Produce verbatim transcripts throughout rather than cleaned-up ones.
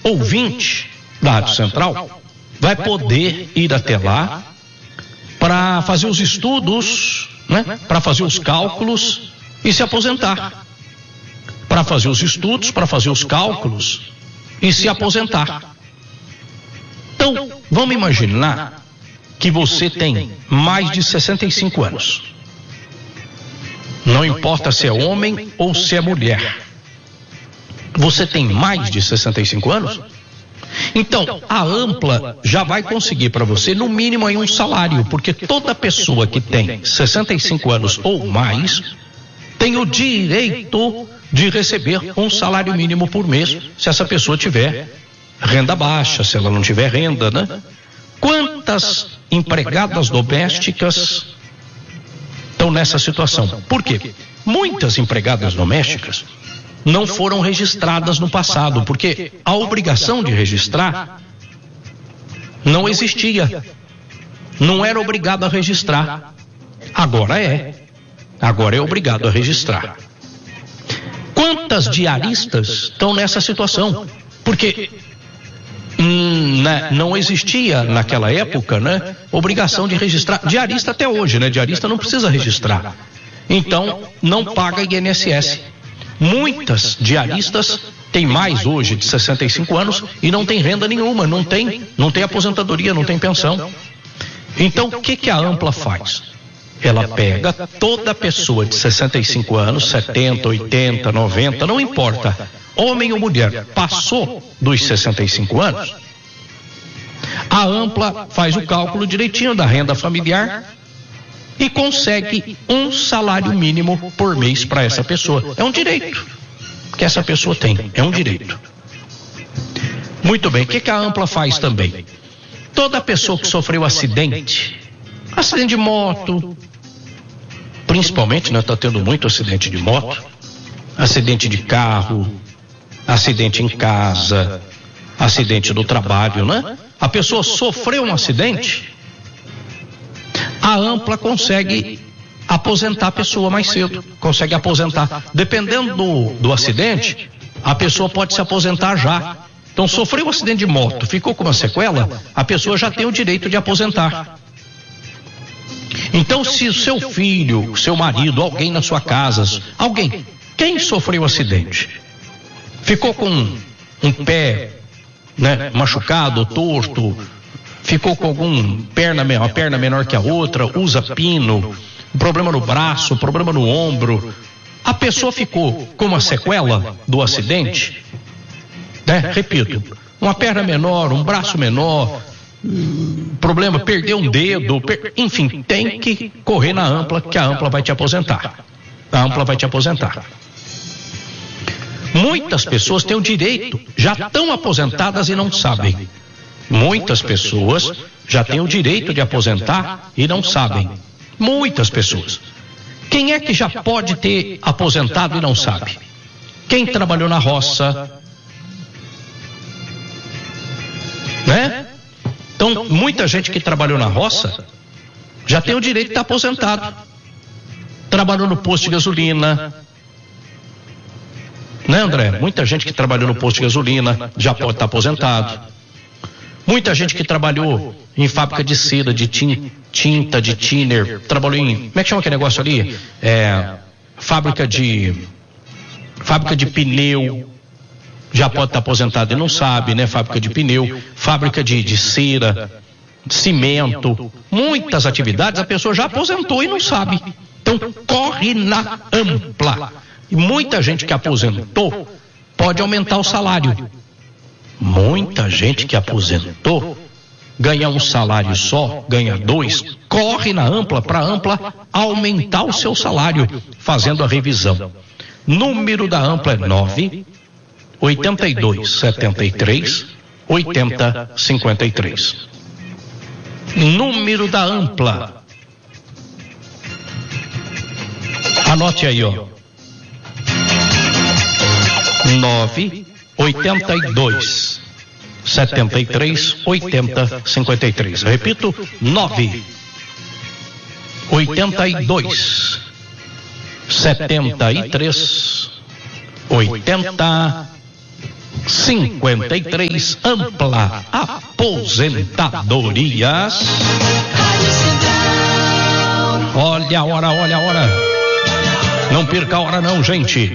ouvinte da Rádio Central vai poder ir até lá para fazer os estudos, né? Para fazer os cálculos e se aposentar. Para fazer os estudos, para fazer os cálculos e se aposentar. Então, vamos imaginar que você tem mais de sessenta e cinco anos. Não importa se é homem ou se é mulher. Você tem mais de sessenta e cinco anos? Então, a Ampla já vai conseguir para você no mínimo aí um salário, porque toda pessoa que tem sessenta e cinco anos ou mais tem o direito de receber um salário mínimo por mês, se essa pessoa tiver renda baixa, se ela não tiver renda, né? Quantas empregadas domésticas estão nessa situação? Por quê? Muitas empregadas domésticas não foram registradas no passado, porque a obrigação de registrar não existia. Não era obrigado a registrar. Agora é. Agora é obrigado a registrar. Quantas diaristas estão nessa situação? Porque hum, né, não existia naquela época, né, obrigação de registrar. Diarista até hoje, né? Diarista não precisa registrar. Então, não paga I N S S. Muitas diaristas têm mais hoje de sessenta e cinco anos e não tem renda nenhuma, não tem, não tem aposentadoria, não tem pensão. Então, o que que a Ampla faz? Ela pega toda pessoa de sessenta e cinco anos, setenta, oitenta, noventa, não importa, homem ou mulher, passou dos sessenta e cinco anos, a Ampla faz o cálculo direitinho da renda familiar e consegue um salário mínimo por mês para essa pessoa. É um direito que essa pessoa tem, é um direito. Muito bem, o que que a Ampla faz também? Toda pessoa que sofreu acidente, acidente de moto, principalmente, né, está tendo muito acidente de moto, acidente de carro, acidente em casa, acidente no trabalho, né? A pessoa sofreu um acidente, a Ampla consegue aposentar a pessoa mais cedo, consegue aposentar. Dependendo do, do acidente, a pessoa pode se aposentar já. Então, sofreu um acidente de moto, ficou com uma sequela, a pessoa já tem o direito de aposentar. Então, se o seu filho, seu marido, alguém na sua casa, alguém, quem sofreu um acidente, ficou com um pé, né, machucado, torto, ficou com algum perna, uma perna menor que a outra, usa pino, um problema no braço, problema no ombro, a pessoa ficou com uma sequela do acidente, né? Repito, uma perna menor, um braço menor, problema, perdeu um dedo, per... enfim, tem que correr na Ampla, que a Ampla vai te aposentar. A Ampla vai te aposentar. Muitas pessoas têm o direito, já estão aposentadas e não sabem. Muitas pessoas já têm o direito de aposentar e não sabem. Muitas pessoas. Quem é que já pode ter aposentado e não sabe? Quem trabalhou na roça, né? Então, muita gente que trabalhou na roça já tem o direito de estar aposentado. Trabalhou no posto de gasolina, né, André? Muita gente que trabalhou no posto de gasolina já pode estar aposentado. Muita gente que trabalhou em fábrica de seda, de tinta, de thinner, trabalhou em, como é que chama aquele negócio ali? É, fábrica de, fábrica de pneu, já pode estar aposentado e não sabe, né? Fábrica de pneu, fábrica de, de cera, cimento, muitas atividades a pessoa já aposentou e não sabe. Então corre na Ampla. E muita gente que aposentou pode aumentar o salário. Muita gente que aposentou ganha um salário só, ganha dois, corre na Ampla para a Ampla aumentar o seu salário, fazendo a revisão. Número da Ampla é nove oitenta e dois, setenta e três, oitenta, cinquenta e três. Número da Ampla. Anote aí, ó. nove oitenta e dois, setenta e três, oitenta, cinquenta e três. Repito, nove oitenta e dois, setenta e três, oitenta, cinquenta e três, Ampla Aposentadorias. Olha a hora, olha a hora. Não perca a hora não, gente.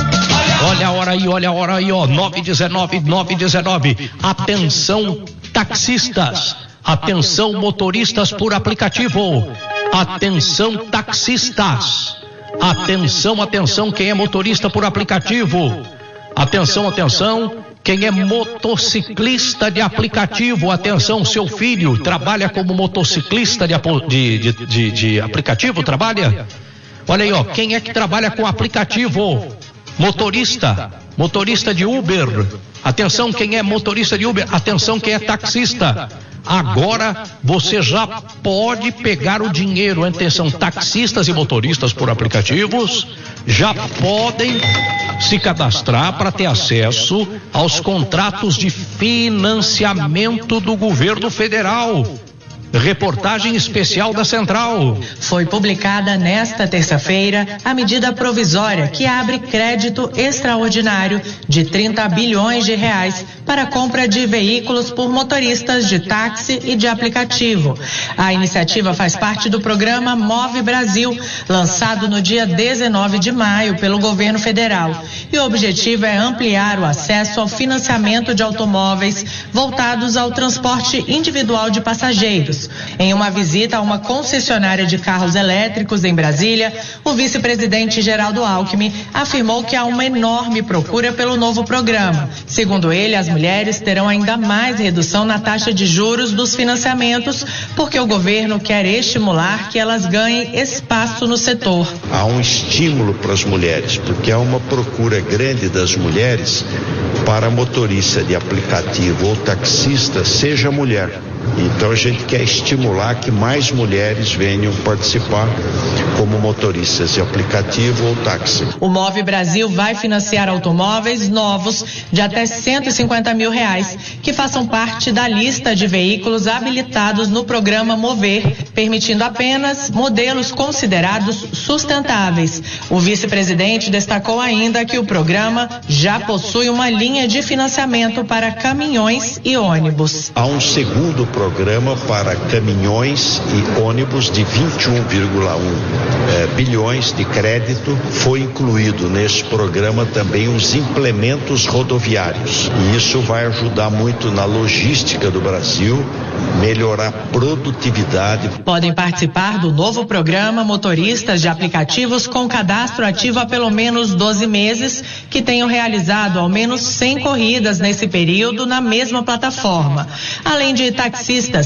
Olha a hora aí, olha a hora aí, ó. nove e dezenove, nove e dezenove. Atenção, taxistas. Atenção, motoristas por aplicativo. Atenção, taxistas. Atenção, atenção, quem é motorista por aplicativo. Atenção, atenção, quem é motociclista de aplicativo. Atenção, seu filho trabalha como motociclista de, de, de, de, de aplicativo, trabalha? Olha aí, ó, quem é que trabalha com aplicativo? Motorista, motorista de Uber. Atenção, quem é motorista de Uber. Atenção, quem é taxista. Agora você já pode pegar o dinheiro. Atenção, taxistas e motoristas por aplicativos já podem se cadastrar para ter acesso aos contratos de financiamento do governo federal. Reportagem especial da Central. Foi publicada nesta terça-feira a medida provisória que abre crédito extraordinário de trinta bilhões de reais para a compra de veículos por motoristas de táxi e de aplicativo. A iniciativa faz parte do programa Move Brasil, lançado no dia dezenove de maio pelo governo federal. E o objetivo é ampliar o acesso ao financiamento de automóveis voltados ao transporte individual de passageiros. Em uma visita a uma concessionária de carros elétricos em Brasília, o vice-presidente Geraldo Alckmin afirmou que há uma enorme procura pelo novo programa. Segundo ele, as mulheres terão ainda mais redução na taxa de juros dos financiamentos, porque o governo quer estimular que elas ganhem espaço no setor. Há um estímulo para as mulheres, porque há uma procura grande das mulheres para motorista de aplicativo ou taxista seja mulher. Então a gente quer estimular que mais mulheres venham participar como motoristas de aplicativo ou táxi. O Move Brasil vai financiar automóveis novos de até cento e cinquenta mil reais, que façam parte da lista de veículos habilitados no programa Mover, permitindo apenas modelos considerados sustentáveis. O vice-presidente destacou ainda que o programa já possui uma linha de financiamento para caminhões e ônibus. Há um segundo programa para caminhões e ônibus de vinte e um vírgula um eh, bilhões de crédito. Foi incluído nesse programa também os implementos rodoviários. E isso vai ajudar muito na logística do Brasil, melhorar a produtividade. Podem participar do novo programa motoristas de aplicativos com cadastro ativo há pelo menos doze meses, que tenham realizado ao menos cem corridas nesse período na mesma plataforma, além de taxistas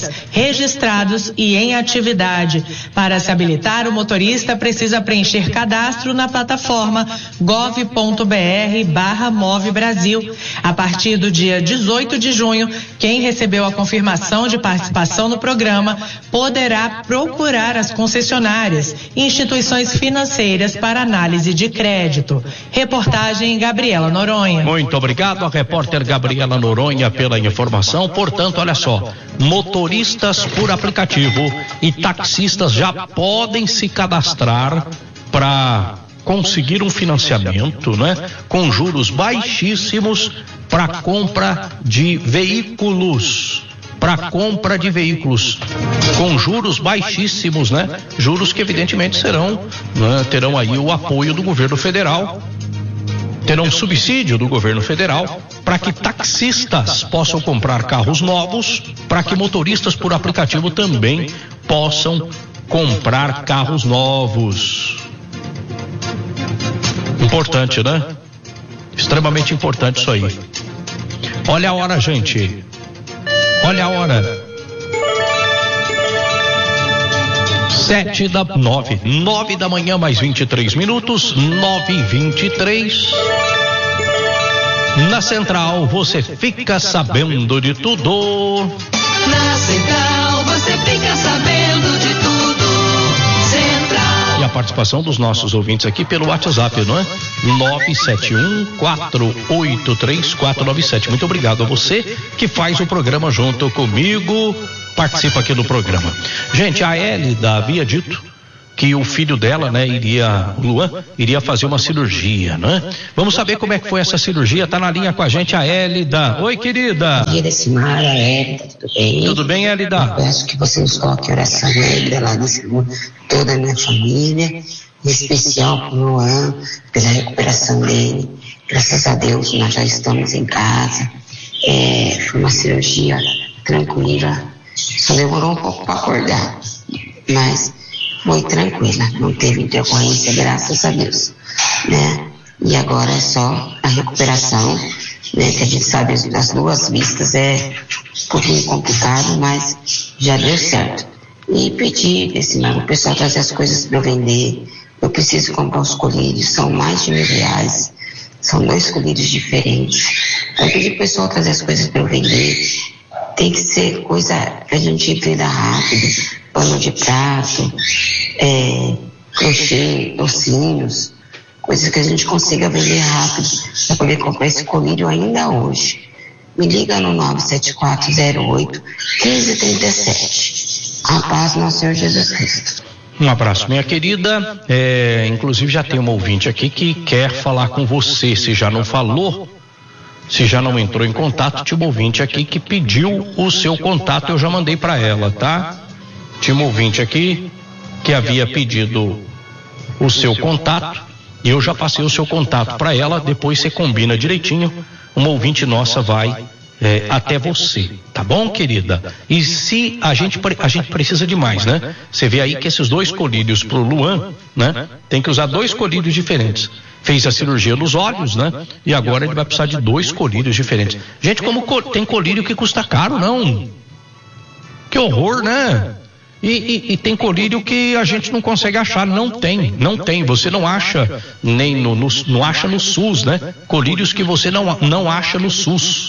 registrados e em atividade. Para se habilitar, o motorista precisa preencher cadastro na plataforma gov.br barra Move Brasil. A partir do dia dezoito de junho, quem recebeu a confirmação de participação no programa poderá procurar as concessionárias e instituições financeiras para análise de crédito. Reportagem Gabriela Noronha. Muito obrigado a repórter Gabriela Noronha pela informação. Portanto, olha só, motoristas por aplicativo e taxistas já podem se cadastrar para conseguir um financiamento, né, com juros baixíssimos para compra de veículos. Para compra de veículos com juros baixíssimos, né? Juros que evidentemente serão, né, terão aí o apoio do governo federal, terão subsídio do governo federal para que taxistas possam comprar carros novos, para que motoristas por aplicativo também possam comprar carros novos. Importante, né? Extremamente importante isso aí. Olha a hora, gente. Olha a hora. Sete da nove, nove da manhã, mais vinte e três minutos, nove e vinte e três. Na Central você fica sabendo de tudo. Na Central você fica sabendo de tudo. Central. E a participação dos nossos ouvintes aqui pelo WhatsApp, não é? nove sete um, quatro oito três, quatro nove sete. Muito obrigado a você que faz o programa junto comigo, participa aqui do programa. Gente, a Hélida havia dito que o filho dela, né, iria, o Luan, iria fazer uma cirurgia, né? Vamos saber como é que foi essa cirurgia. Tá na linha com a gente a Élida. Oi, querida. Bom dia, Decimar, a Élida, tudo bem? Tudo bem, Élida? Eu peço que você nos coloque oração, Élida, lá no Senhor, toda a minha família, em especial pro Luan, pela recuperação dele. Graças a Deus, nós já estamos em casa. É, foi uma cirurgia tranquila, só demorou um pouco para acordar, mas foi tranquila, não teve intercorrência, graças a Deus, né? E agora é só a recuperação, né? Que a gente sabe, as duas vistas é um pouquinho complicado, mas já deu certo. E pedir desse lado, o pessoal trazer as coisas para eu vender. Eu preciso comprar os colírios, são mais de mil reais, são dois colírios diferentes. Eu pedi pro pessoal trazer as coisas para eu vender. Tem que ser coisa que a gente venda rápido, pano de prato, é, crochê, docinhos, coisas que a gente consiga vender rápido para poder comprar esse colírio ainda hoje. Me liga no nove sete quatro zero oito um cinco três sete. A paz, nosso Senhor Jesus Cristo. Um abraço, minha querida. É, inclusive já tem uma ouvinte aqui que quer falar com você. Se já não falou, se já não entrou em contato, tinha uma ouvinte aqui que pediu o seu contato, eu já mandei para ela, tá? Tinha uma ouvinte aqui que havia pedido o seu contato e eu já passei o seu contato para ela. Depois você combina direitinho, uma ouvinte nossa vai é, até você, tá bom, querida? E se a gente a gente precisa de mais, né? Você vê aí que esses dois colírios pro Luan, né? Tem que usar dois colírios diferentes. Fez a cirurgia nos olhos, né? E agora ele vai precisar de dois colírios diferentes. Gente, como co- tem colírio que custa caro, não? Que horror, né? E, e, e tem colírio que a gente não consegue achar, não tem, não tem. Você não acha nem no, no não acha no SUS, né? Colírios que você não não acha no SUS.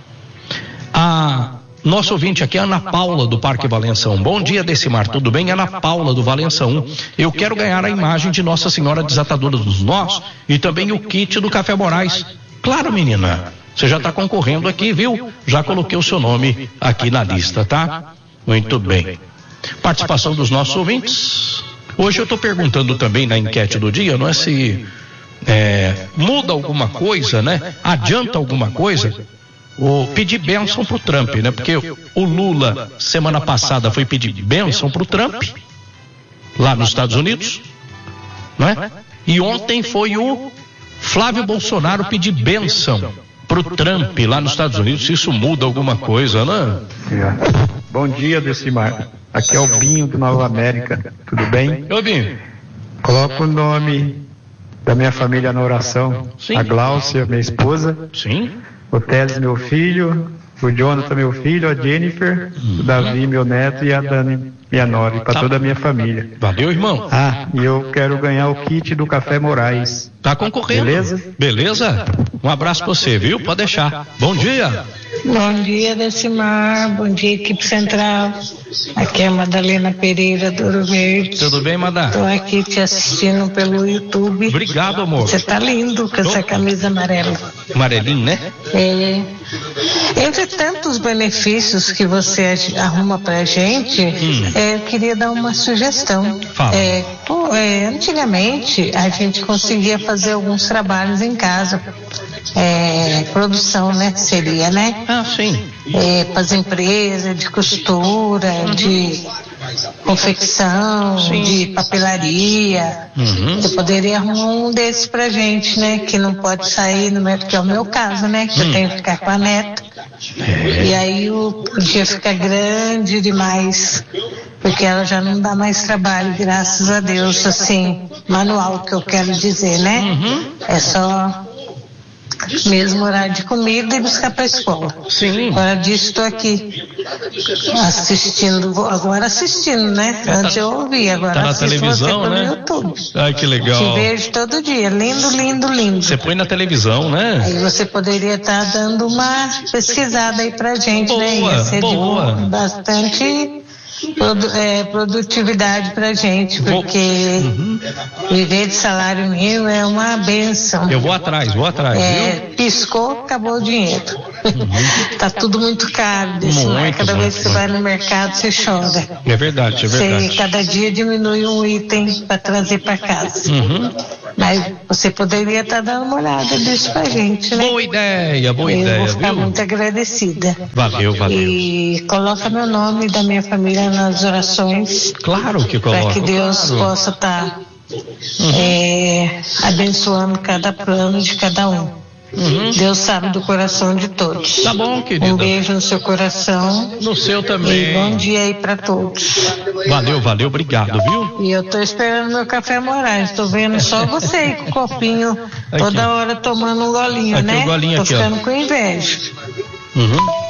A nossa ouvinte aqui é a Ana Paula do Parque Valença um. Bom dia, Decimar, tudo bem? Ana Paula do Valença um. Eu quero ganhar a imagem de Nossa Senhora Desatadora dos Nós e também o kit do Café Moraes. Claro, menina, você já está concorrendo aqui, viu? Já coloquei o seu nome aqui na lista, tá? Muito bem. Participação dos nossos ouvintes. Hoje eu estou perguntando também na enquete do dia, não é se é, muda alguma coisa, né? Adianta alguma coisa? O pedir bênção pro Trump, né? Porque o Lula, semana passada, foi pedir bênção pro Trump, lá nos Estados Unidos, não é? E ontem foi o Flávio Bolsonaro pedir bênção pro Trump, lá nos Estados Unidos. Se isso muda alguma coisa, né? Bom dia, Decimar. Aqui é o Binho do Nova América. Tudo bem? Ô, Binho. Coloca o nome da minha família na oração. Sim. A Gláucia, minha esposa. Sim. O Teles, meu filho, o Jonathan, meu filho, a Jennifer, o Davi, meu neto, e a Dani, minha nora, para Tá. toda a minha família. Valeu, irmão. Ah, e eu quero ganhar o kit do Café Moraes. Tá concorrendo. Beleza? Beleza? Um abraço pra você, viu? Pode deixar. Bom dia. Bom dia, Decimar. Bom dia, equipe central. Aqui é a Madalena Pereira do Ouro Verde. Tudo bem, Madá? Estou aqui te assistindo pelo YouTube. Obrigado, amor. Você tá lindo com essa camisa amarela. Amarelinho, né? É. Entre tantos benefícios que você arruma pra gente, Hum. é, eu queria dar uma sugestão. Fala. É, pô, é, antigamente a gente conseguia fazer alguns trabalhos em casa. É, produção, né? Seria, né? Ah, sim. É, para as empresas de costura, de confecção, Sim. de papelaria. Uhum. Você poderia arrumar um desses pra gente, né? Que não pode sair no médico, que é o meu caso, né? Que Hum. eu tenho que ficar com a neta. E aí o, o dia fica grande demais, porque ela já não dá mais trabalho, graças a Deus, assim, manual que eu quero dizer, né? Uhum. É só mesmo horário de comida e buscar para a escola. Sim. Fora disso, estou aqui assistindo, agora assistindo, né? É, Antes tá- eu ouvi, agora tá na assisto televisão, você pelo né? YouTube. Ai, que legal. Te vejo todo dia, lindo, lindo, lindo. Você põe na televisão, né? Aí você poderia estar dando uma pesquisada aí pra gente, né? Boa, Ia ser de boa. bom- bastante produ, é, produtividade pra gente, porque uhum. viver de salário mínimo é uma benção. Eu vou atrás, vou atrás, é, viu? Piscou, acabou o dinheiro. Uhum. Tá tudo muito caro desse muito, cada muito, vez que você vai no mercado, você chora. É verdade, é verdade. Você, cada dia diminui um item para trazer para casa. Uhum. Mas você poderia estar dando uma olhada nisso pra gente, né? Boa ideia, boa Eu ideia, vou ficar viu? muito agradecida. Valeu, valeu. E coloca meu nome e da minha família nas orações. Claro que coloca. Para que Deus claro. possa estar uhum. é, abençoando cada plano de cada um. Uhum. Deus sabe do coração de todos. Tá bom, querida. Um beijo no seu coração. No seu também. E bom dia aí pra todos. Valeu, valeu, obrigado, viu? E eu tô esperando meu café Moraes. Tô vendo só você aí com o copinho toda aqui. Hora tomando um golinho, aqui, né? O golinho tô aqui, ficando ó. com inveja. Uhum.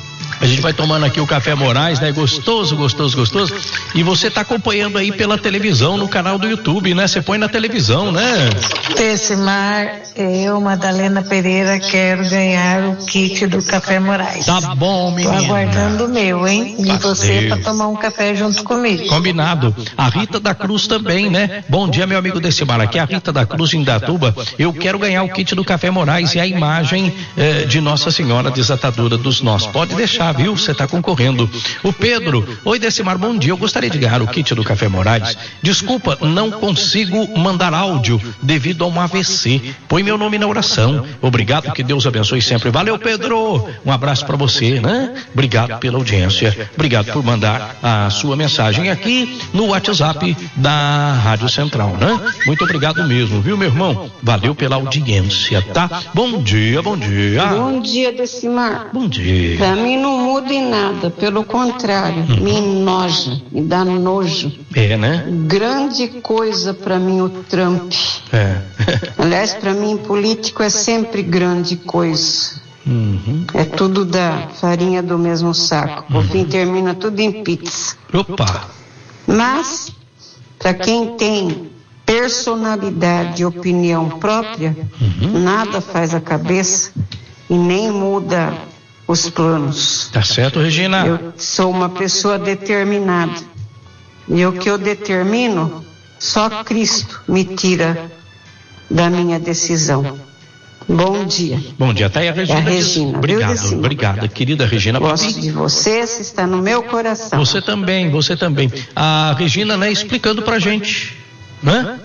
A gente vai tomando aqui o Café Moraes, né? Gostoso, gostoso, gostoso. E você tá acompanhando aí pela televisão, no canal do YouTube, né? Você põe na televisão, né? Tessimar, eu, Madalena Pereira, quero ganhar o kit do Café Moraes. Tá bom, menina. Tô aguardando o meu, hein? E você pra tomar um café junto comigo. Combinado. A Rita da Cruz também, né? Bom dia, meu amigo Tessimar. Aqui é a Rita da Cruz, em Indatuba. Eu quero ganhar o kit do Café Moraes e a imagem eh, de Nossa Senhora Desatadora dos Nós. Pode deixar, viu? Você está concorrendo. O Pedro, oi Tessimar, bom dia. Eu gostaria de ganhar o kit do Café Moraes. Desculpa, não consigo mandar áudio devido a um A V C. Põe meu nome na oração. Obrigado, que Deus abençoe sempre. Valeu, Pedro. Um abraço para você, né? Obrigado pela audiência. Obrigado por mandar a sua mensagem aqui no WhatsApp da Rádio Central, né? Muito obrigado mesmo, viu, meu irmão? Valeu pela audiência, tá? Bom dia, bom dia. Bom dia, Tessimar. Bom dia. Pra mim não muda em nada, pelo contrário, hum. me enoja, me dá nojo. É, né? Grande coisa pra mim o Trump. É. Aliás, pra mim político é sempre grande coisa. Uhum. É tudo da farinha do mesmo saco. Por uhum. fim termina tudo em pizza. Opa! Mas, pra quem tem personalidade e opinião própria, uhum. nada faz a cabeça e nem muda os planos. Tá certo, Regina? Eu sou uma pessoa determinada. E o que eu determino, só Cristo me tira da minha decisão. Bom dia. Bom dia, tá aí a Regina. É a Regina. Obrigado, obrigada, querida Regina. Gosto Papi. de você, você está no meu coração. Você também, você também. A Regina, né, explicando pra gente, né?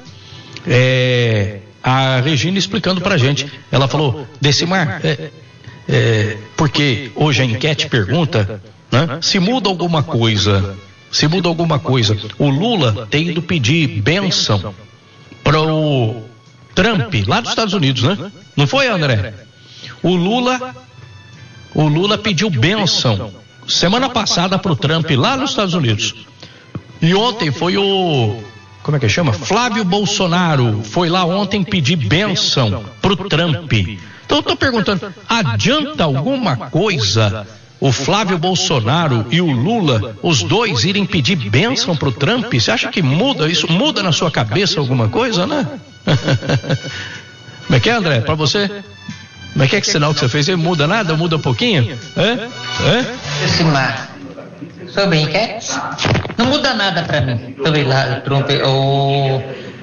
É, a Regina explicando pra gente. Ela falou, Tessimar, é, é, porque hoje a enquete pergunta, né, se muda alguma coisa, se muda alguma coisa. O Lula tem ido pedir bênção para o Trump, lá dos Estados Unidos, né? Não foi, André? O Lula, o Lula pediu bênção semana passada para o Trump, lá nos Estados Unidos. E ontem foi o, como é que chama? Flávio Bolsonaro foi lá ontem pedir bênção para o Trump. Então eu estou perguntando, adianta alguma coisa o Flávio Bolsonaro e o Lula, os dois irem pedir bênção para o Trump? Você acha que muda isso? Muda na sua cabeça alguma coisa, né? Como é que é, André? Para você? Como é que é que sinal que você fez? Ele muda nada? Muda um pouquinho? É? É? Tessimar, sobre enquete? Não muda nada para mim. Sobre lá, Trump, o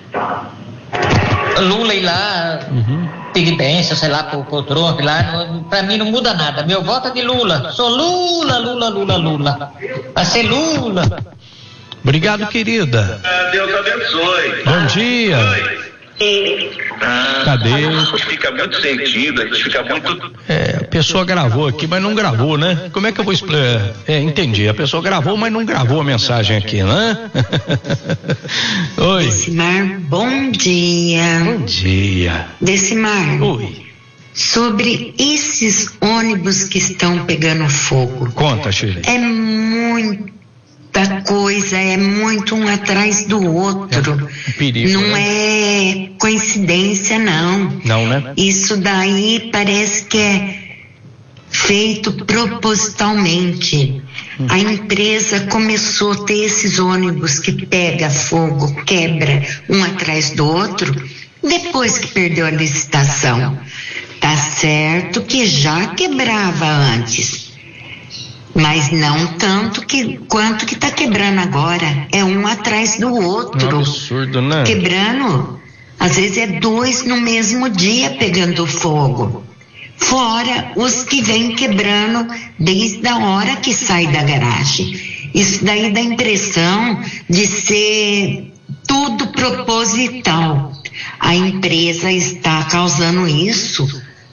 Lula ir lá, uhum. pedir bênção, sei lá, pro, pro Trump lá, para mim não muda nada. Meu voto é de Lula. Sou Lula, Lula, Lula, Lula. Vai ser Lula. Obrigado, querida. Deus abençoe. Bom dia. Ah, Cadê? Fica muito sentido, a gente fica muito. É, a pessoa gravou aqui, mas não gravou, né? Como é que eu vou explicar? É, entendi. A pessoa gravou, mas não gravou a mensagem aqui, né? Oi. Tessimar, bom dia. Bom dia. Tessimar. Oi. Sobre esses ônibus que estão pegando fogo. Conta, Shirley. É muito. Da coisa, é muito um atrás do outro. É um perigo, não né? é coincidência, não. Não, né? Isso daí parece que é feito propositalmente. Hum. A empresa começou a ter esses ônibus que pega fogo, quebra um atrás do outro, depois que perdeu a licitação. Tá certo que já quebrava antes. Mas não tanto que, quanto que está quebrando agora. É um atrás do outro. É um absurdo, né? Quebrando. Às vezes é dois no mesmo dia pegando fogo. Fora os que vêm quebrando desde a hora que sai da garagem. Isso daí dá a impressão de ser tudo proposital. A empresa está causando isso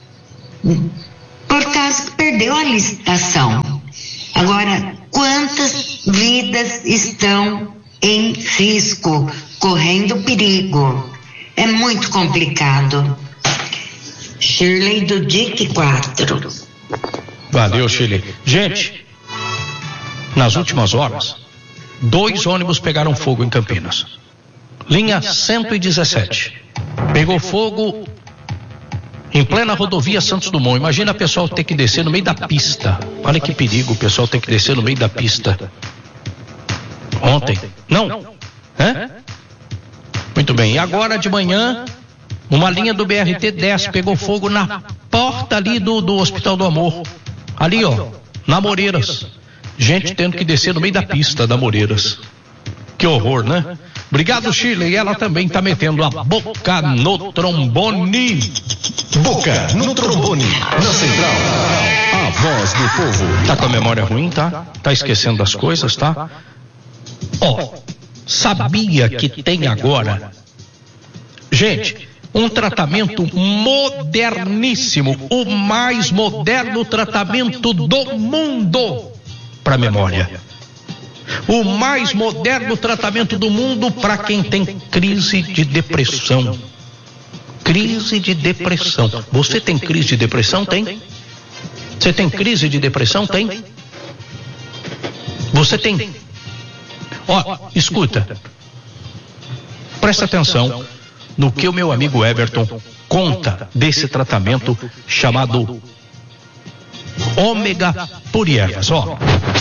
por causa que perdeu a licitação. Agora, quantas vidas estão em risco, correndo perigo? É muito complicado. Shirley do D I C quatro. Valeu, Shirley. Gente, nas últimas horas, dois ônibus pegaram fogo em Campinas. Linha cento e dezessete. Pegou fogo em plena rodovia Santos Dumont. Imagina o pessoal ter que descer no meio da pista. Olha que perigo, o pessoal ter que descer no meio da pista. Ontem. Não. Hã? Muito bem. E agora de manhã, uma linha do B R T dez pegou fogo na porta ali do, do Hospital do Amor. Ali, ó, na Moreiras. Gente tendo que descer no meio da pista da Moreiras. Que horror, né? Obrigado, Shirley. Ela também tá metendo a boca no trombone. Boca no trombone, na central. A voz do povo. Tá com a memória ruim, tá? Tá esquecendo das coisas, tá? Ó, sabia que tem agora, gente, um tratamento moderníssimo, o mais moderno tratamento do mundo para memória. O mais moderno tratamento do mundo para quem tem crise de depressão. Crise de depressão. Você tem crise de depressão? Tem? Você tem crise de depressão? Tem? Você tem? Ó, escuta. Presta atenção no que o meu amigo Everton conta desse tratamento chamado Ômega por Ervas. Ó.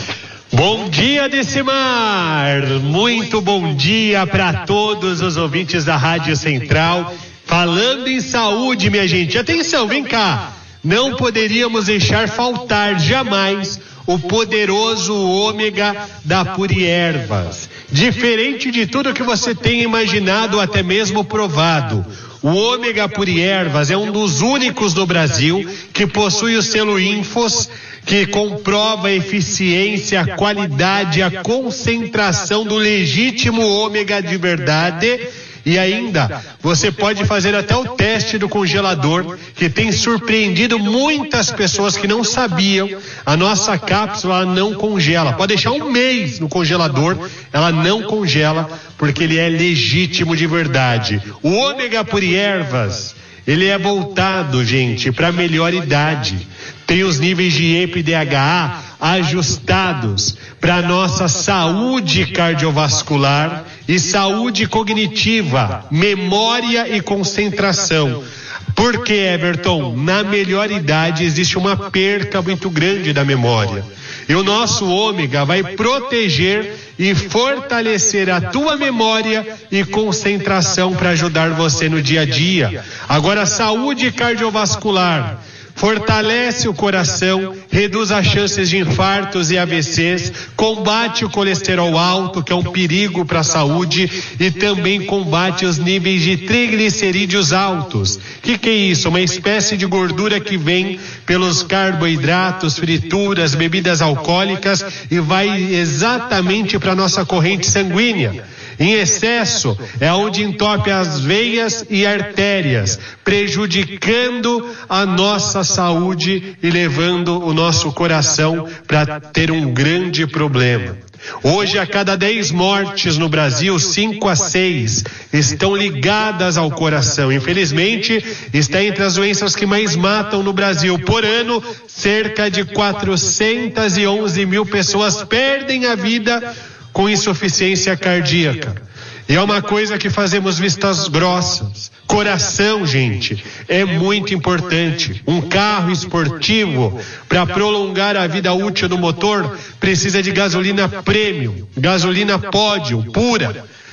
Bom dia, Decimar! Muito bom dia para todos os ouvintes da Rádio Central. Falando em saúde, minha gente, atenção, vem cá. Não poderíamos deixar faltar jamais o poderoso ômega da Puriervas. Diferente de tudo que você tenha imaginado ou até mesmo provado, o ômega Puriervas é um dos únicos no Brasil que possui o selo Infos, que comprova a eficiência, a qualidade, a concentração do legítimo ômega de verdade. E ainda, você pode fazer até o teste do congelador, que tem surpreendido muitas pessoas que não sabiam. A nossa cápsula não congela. Pode deixar um mês no congelador, ela não congela, porque ele é legítimo de verdade. O ômega Puriervas, ele é voltado, gente, para melhor idade. Tem os níveis de E P e D H A ajustados para nossa saúde cardiovascular e saúde cognitiva, memória e concentração. Porque, Everton, na melhor idade existe uma perca muito grande da memória. E o nosso ômega vai proteger e fortalecer a tua memória e concentração para ajudar você no dia a dia. Agora, saúde cardiovascular. Fortalece o coração, reduz as chances de infartos e A V Cs, combate o colesterol alto, que é um perigo para a saúde, e também combate os níveis de triglicerídeos altos. O que, que é isso? Uma espécie de gordura que vem pelos carboidratos, frituras, bebidas alcoólicas e vai exatamente para a nossa corrente sanguínea. Em excesso é onde entope as veias e artérias, prejudicando a nossa saúde e levando o nosso coração para ter um grande problema. Hoje, a cada dez mortes no Brasil, cinco a seis estão ligadas ao coração. Infelizmente, está entre as doenças que mais matam no Brasil. Por ano, cerca de quatrocentas e onze mil pessoas perdem a vida com insuficiência cardíaca. E é uma coisa que fazemos vistas grossas. Coração, gente, é muito importante. Um carro esportivo, para prolongar a vida útil do motor, precisa de gasolina premium, gasolina pódio, pura.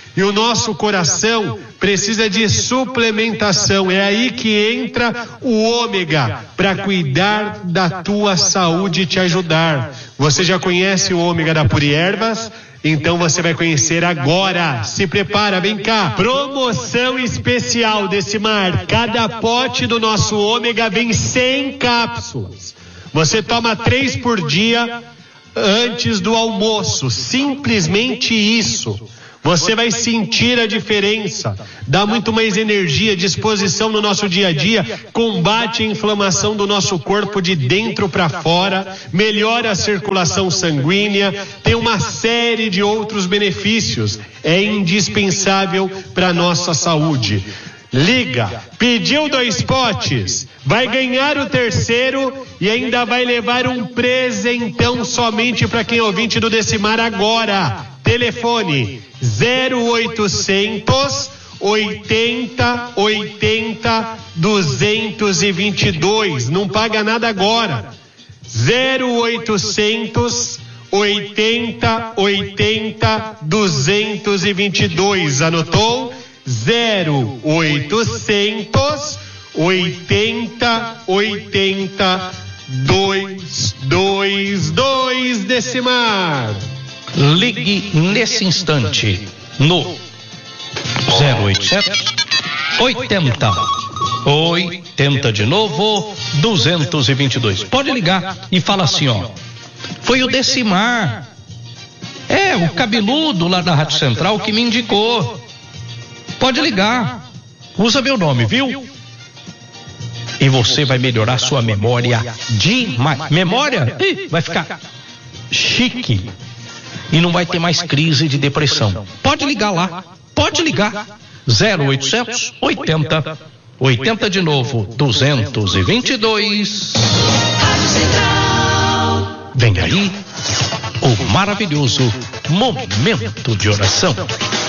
E o nosso coração precisa de suplementação. É aí que entra o ômega para cuidar da tua saúde e te ajudar. Você já conhece o ômega da Puri Ervas? Então você vai conhecer agora. Se prepara, vem cá. Promoção especial desse mar. Cada pote do nosso ômega vem cem cápsulas. Você toma três por dia antes do almoço. Simplesmente isso. Você vai sentir a diferença, dá muito mais energia, disposição no nosso dia a dia, combate a inflamação do nosso corpo de dentro para fora, melhora a circulação sanguínea, tem uma série de outros benefícios. É indispensável para a nossa saúde. Liga, pediu dois potes, vai ganhar o terceiro e ainda vai levar um presentão somente para quem é ouvinte do Decimar agora. Telefone zero oitocentos oitenta oitenta duzentos e vinte e dois. Não paga nada agora. zero oitocentos oitenta oitenta duzentos e vinte e dois. Anotou? zero oitocentos oitenta oitenta duzentos e vinte e dois. Decimar. Ligue nesse instante no zero oitocentos oitenta oitenta de novo duzentos e vinte e dois. Pode ligar e fala assim, ó. Foi o Decimar. É, o cabeludo lá da Rádio Central que me indicou. Pode ligar. Usa meu nome, viu? E você vai melhorar sua memória demais. Memória? Ih, vai ficar chique. E não vai ter mais crise de depressão. Pode ligar lá. Pode ligar. zero oitocentos oitenta oitenta de novo duzentos e vinte e dois. Vem aí o maravilhoso momento de oração.